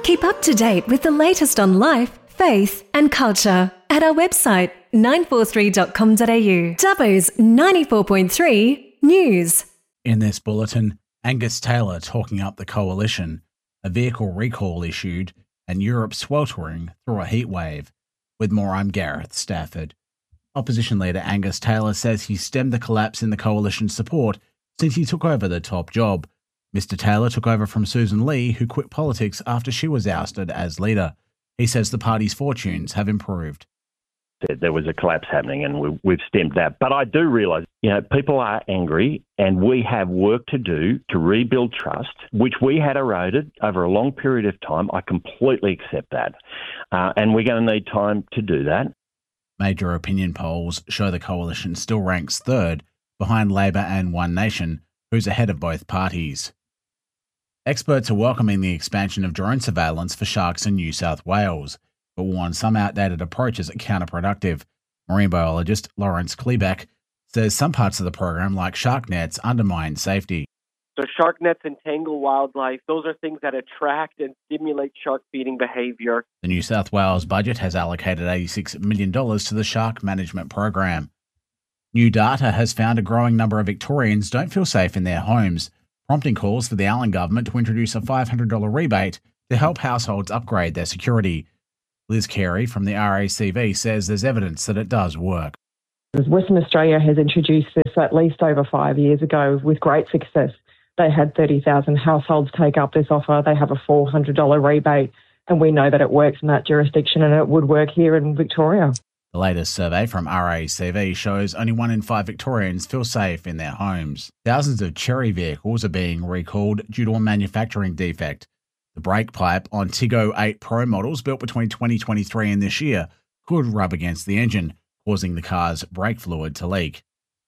Keep up to date with the latest on life, faith and culture at our website 943.com.au. Dubbo's 94.3 News. In this bulletin, Angus Taylor talking up the coalition, a vehicle recall issued, and Europe sweltering through a heatwave. With more, I'm Gareth Stafford. Opposition leader Angus Taylor says he stemmed the collapse in the coalition's support since he took over the top job. Mr. Taylor took over from Susan Lee, who quit politics after she was ousted as leader. He says the party's fortunes have improved. There was a collapse happening and we've stemmed that. But I do realise, people are angry and we have work to do to rebuild trust, which we had eroded over a long period of time. I completely accept that. And we're going to need time to do that. Major opinion polls show the coalition still ranks third behind Labor and One Nation, who's ahead of both parties. Experts are welcoming the expansion of drone surveillance for sharks in New South Wales, but warn some outdated approaches are counterproductive. Marine biologist Lawrence Klebeck says some parts of the program, like shark nets, undermine safety. So shark nets entangle wildlife. Those are things that attract and stimulate shark feeding behaviour. The New South Wales budget has allocated $86 million to the shark management program. New data has found a growing number of Victorians don't feel safe in their homes, prompting calls for the Allen government to introduce a $500 rebate to help households upgrade their security. Liz Carey from the RACV says there's evidence that it does work. Western Australia has introduced this at least over 5 years ago with great success. They had 30,000 households take up this offer. They have a $400 rebate, and we know that it works in that jurisdiction and it would work here in Victoria. The latest survey from RACV shows only 1 in 5 Victorians feel safe in their homes. Thousands of Chery vehicles are being recalled due to a manufacturing defect. The brake pipe on Tiggo 8 Pro models built between 2023 and this year could rub against the engine, causing the car's brake fluid to leak.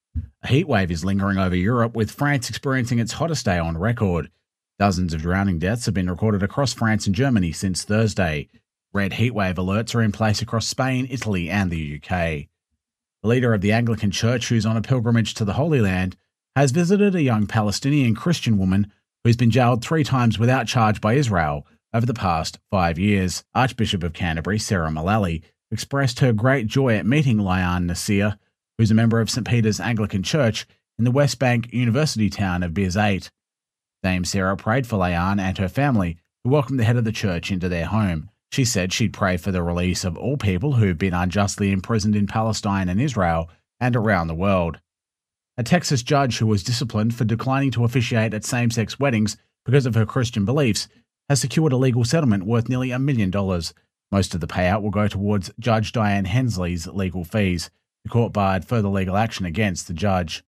A heatwave is lingering over Europe, with France experiencing its hottest day on record. Dozens of drowning deaths have been recorded across France and Germany since Thursday. Red heatwave alerts are in place across Spain, Italy and the UK. The leader of the Anglican Church, who's on a pilgrimage to the Holy Land, has visited a young Palestinian Christian woman who's been jailed 3 times without charge by Israel over the past 5 years. Archbishop of Canterbury, Sarah Mullally, expressed her great joy at meeting Layan Nasir, who's a member of St. Peter's Anglican Church in the West Bank university town of Birzeit. Dame Sarah prayed for Layan and her family, who welcomed the head of the church into their home. She said she'd pray for the release of all people who've been unjustly imprisoned in Palestine and Israel and around the world. A Texas judge who was disciplined for declining to officiate at same-sex weddings because of her Christian beliefs has secured a legal settlement worth nearly $1 million. Most of the payout will go towards Judge Diane Hensley's legal fees. The court barred further legal action against the judge.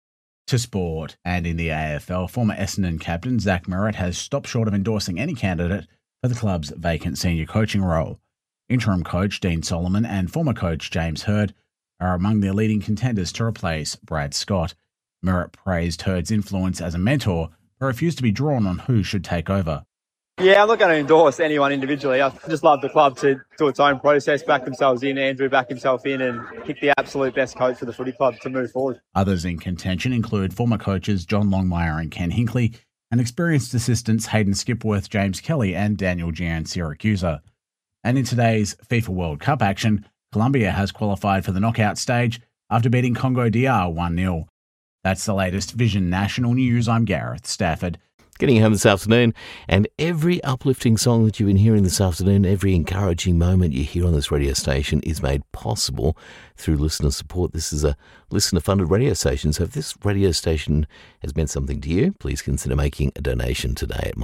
To sport, and in the AFL, former Essendon captain Zach Merrett has stopped short of endorsing any candidate for the club's vacant senior coaching role. Interim coach Dean Solomon and former coach James Hird are among their leading contenders to replace Brad Scott. Merrett praised Hird's influence as a mentor, but refused to be drawn on who should take over. Yeah, I'm not going to endorse anyone individually. I just love the club to do its own process, back themselves in, Andrew back himself in, and pick the absolute best coach for the footy club to move forward. Others in contention include former coaches John Longmire and Ken Hinkley, and experienced assistants Hayden Skipworth, James Kelly and Daniel Giansiracusa. And in today's FIFA World Cup action, Colombia has qualified for the knockout stage after beating Congo DR 1-0. That's the latest Vision National News. I'm Gareth Stafford. Getting home this afternoon, and every uplifting song that you've been hearing this afternoon, every encouraging moment you hear on this radio station is made possible through listener support. This is a listener-funded radio station, so if this radio station has meant something to you, please consider making a donation today at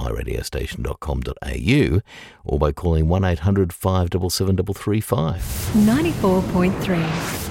myradiostation.com.au or by calling 1-800-577-335. 94.3